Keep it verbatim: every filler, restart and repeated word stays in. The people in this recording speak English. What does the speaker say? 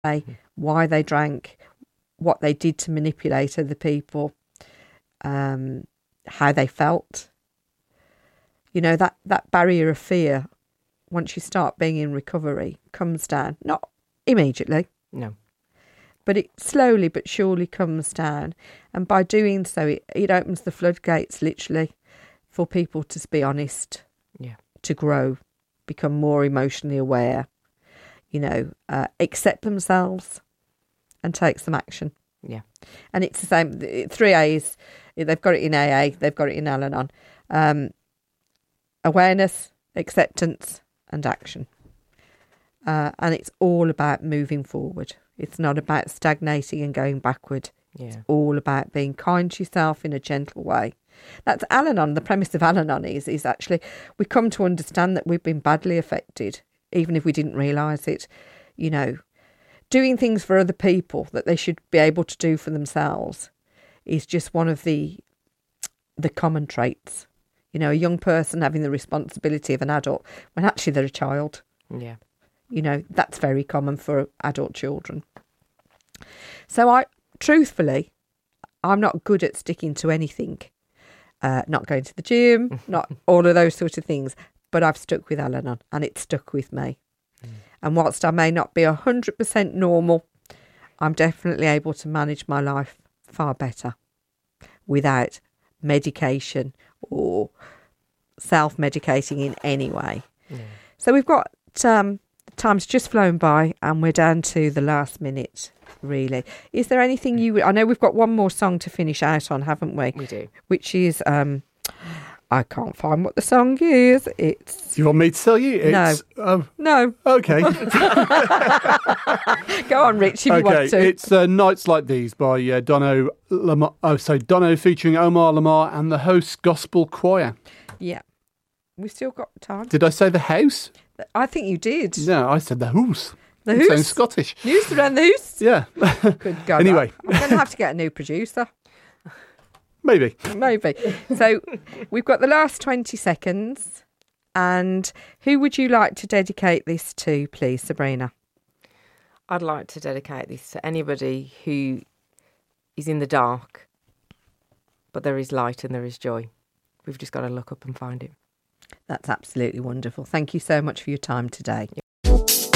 why they drank, what they did to manipulate other people, um, how they felt. You know, that, that barrier of fear, once you start being in recovery, comes down. Not immediately. No. But it slowly but surely comes down. And by doing so, it, it opens the floodgates, literally, for people to be honest, yeah, to grow, become more emotionally aware, you know, uh, accept themselves and take some action. Yeah. And it's the same, three A's, they've got it in A A, they've got it in Al-Anon. Um, awareness, acceptance and action. Uh, and it's all about moving forward. It's not about stagnating and going backward. Yeah. It's all about being kind to yourself in a gentle way. That's Al-Anon. The premise of Al-Anon is, is actually we come to understand that we've been badly affected, even if we didn't realise it. You know, doing things for other people that they should be able to do for themselves is just one of the the common traits. You know, a young person having the responsibility of an adult when actually they're a child. Yeah. You know, that's very common for adult children. So I, truthfully, I'm not good at sticking to anything. Uh, not going to the gym, not all of those sort of things. But I've stuck with Al-Anon and it's stuck with me. Mm. And whilst I may not be one hundred percent normal, I'm definitely able to manage my life far better without medication or self-medicating in any way. Yeah. So we've got... Um, time's just flown by and we're down to the last minute, really. Is there anything you... I know we've got one more song to finish out on, haven't we? We do. Which is... Um, I can't find what the song is. It's... Do you want me to tell you? It's, no. Um, no. Okay. Go on, Rich, if you okay. want to. It's uh, Nights Like These by uh, Dono Lamar. Oh, so Dono featuring Omar Lamar and the Host Gospel Choir. Yeah. We've still got time. Did I say the house? I think you did. No, I said the hoose. The hoose? Sounds Scottish. News around the hoose? Yeah. Good God. Anyway. I'm going to have to get a new producer. Maybe. Maybe. So we've got the last twenty seconds. And who would you like to dedicate this to, please, Sabrina? I'd like to dedicate this to anybody who is in the dark, but there is light and there is joy. We've just got to look up and find it. That's absolutely wonderful. Thank you so much for your time today. You're